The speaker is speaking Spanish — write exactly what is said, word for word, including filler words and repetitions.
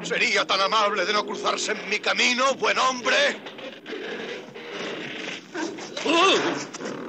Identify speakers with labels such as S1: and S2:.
S1: ¿Sería tan amable de no cruzarse en mi camino, buen hombre?
S2: ¡Uh!